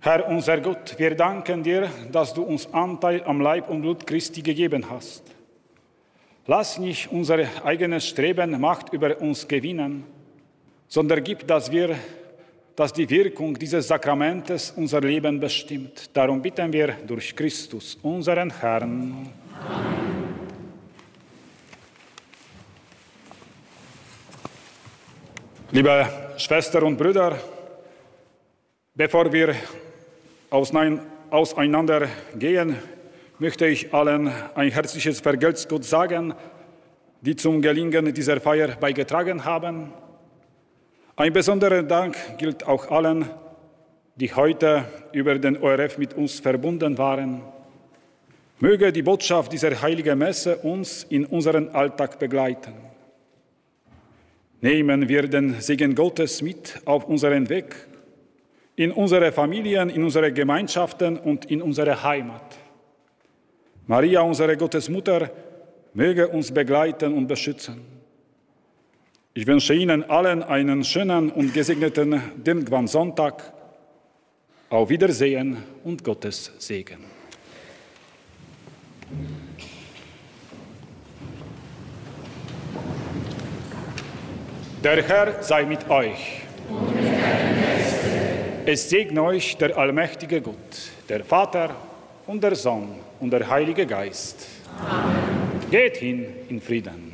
Herr unser Gott, wir danken dir, dass du uns Anteil am Leib und Blut Christi gegeben hast. Lass nicht unser eigenes Streben Macht über uns gewinnen, sondern gib, dass die Wirkung dieses Sakramentes unser Leben bestimmt. Darum bitten wir durch Christus, unseren Herrn. Amen. Liebe Schwestern und Brüder, bevor wir auseinander gehen, möchte ich allen ein herzliches Vergelt's Gott sagen, die zum Gelingen dieser Feier beigetragen haben. Ein besonderer Dank gilt auch allen, die heute über den ORF mit uns verbunden waren. Möge die Botschaft dieser heiligen Messe uns in unseren Alltag begleiten. Nehmen wir den Segen Gottes mit auf unseren Weg, in unsere Familien, in unsere Gemeinschaften und in unsere Heimat. Maria, unsere Gottesmutter, möge uns begleiten und beschützen. Ich wünsche Ihnen allen einen schönen und gesegneten Sonntag. Auf Wiedersehen und Gottes Segen. Der Herr sei mit euch. Und mit deinem Geiste. Es segne euch der allmächtige Gott, der Vater und der Sohn und der Heilige Geist. Amen. Geht hin in Frieden.